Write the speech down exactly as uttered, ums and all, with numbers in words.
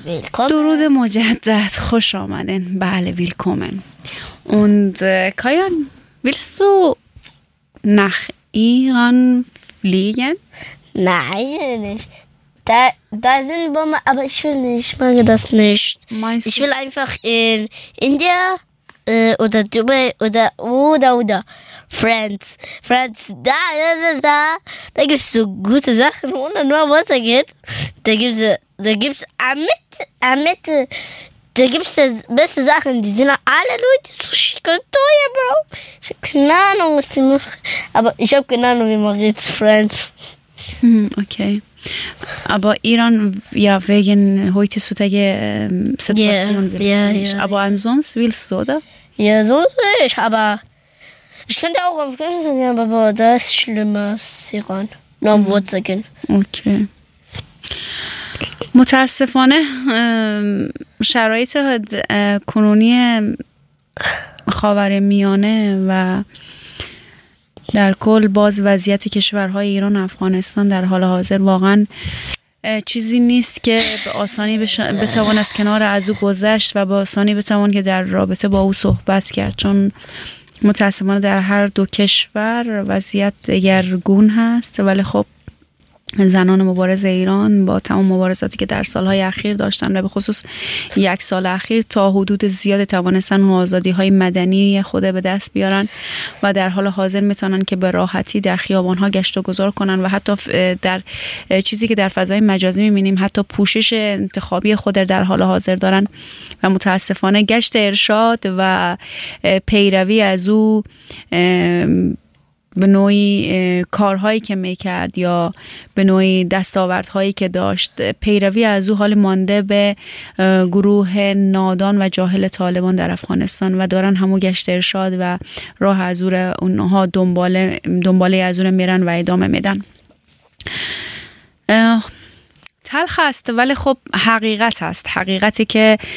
willkommen. درود مجدد، خوش آمدین. بله, willkommen. Und äh, Kajan, willst du nach Iran fliegen? Nein, nicht. Da, da sind Bomben, aber ich will nicht, ich mag das nicht. Meinst Ich du? will einfach in India äh, oder Dubai oder oder oder Friends. Friends, da, da, da, da. Da gibt es so gute Sachen, ohne nur Wasser geht. Da gibt es da gibt's Amit, Amit, da gibt es beste Sachen. Die sind alle Leute so schick und teuer, Bro. Ich habe keine Ahnung, was die machen. Aber ich habe keine Ahnung, wie man redet, Friends. hm, okay. Aber Iran, ja, wegen heutzutage ähm, Situation Ja, willst ja, du nicht. ja, Aber ansonsten willst du, oder? Ja, so nicht, aber ich könnte auch Afghanistan gehen, aber da ist schlimmer als Iran. Nur am Wurzel gehen. اوکی. متاسفانه ام، شرایط اه، کنونی خاورمیانه و در کل باز وضعیت کشورهای ایران و افغانستان در حال حاضر واقعا اه، چیزی نیست که به آسانی بش- بتوان از کنار از او گذشت و به آسانی بتوان که در رابطه با او صحبت کرد، چون متاسفانه در هر دو کشور وضعیت دگرگون هست. ولی خب زنان مبارز ایران با تمام مبارزاتی که در سالهای اخیر داشتن و به خصوص یک سال اخیر تا حدود زیاد توانستن اون آزادی‌های مدنی خود به دست بیارن و در حال حاضر میتونن که به راحتی در خیابان‌ها گشت و گذار کنن و حتی در چیزی که در فضای مجازی می‌بینیم حتی پوشش انتخابی خود در حال حاضر دارن و متاسفانه گشت ارشاد و پیروی از او به نوعی کارهایی که میکرد یا به نوعی دستاوردهایی که داشت، پیروی از او حال مانده به گروه نادان و جاهل طالبان در افغانستان و دارن همو گشت ارشاد و راه از او اونها دنباله دنباله از اون میرن و ادامه میدن. تلخ است ولی خب حقیقت است، حقیقتی که